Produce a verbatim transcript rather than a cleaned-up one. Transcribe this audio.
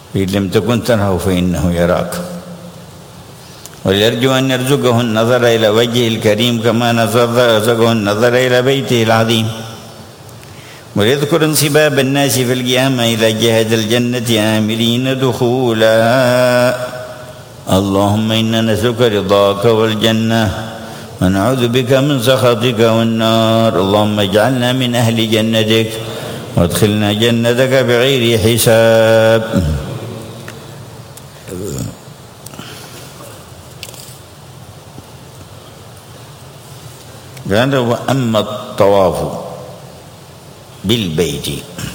فإن لم تكن تراه فإنه يراك. ويرجو أن يرزقه النظر إلى وجهه الكريم كما رزقه النظر إلى بيته العظيم. ويذكر انصباب الناس في القيامة إلى جهة الجنة آمرين دخولا. اللهم إنا نسألك رضاك والجنة ونعوذ بك من سخطك والنار. اللهم اجعلنا من أهل جنتك وادخلنا جنتك بغير حساب. قال: وأما الطواف بالبيت